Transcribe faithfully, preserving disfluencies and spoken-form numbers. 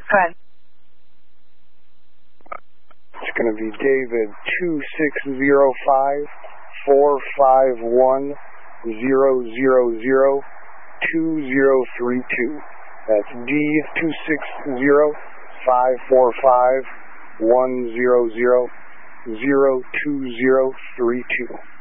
ahead. It's going to be David two six zero five four five one zero zero zero two zero three two. That's D two six zero five four five one zero zero zero two zero three two.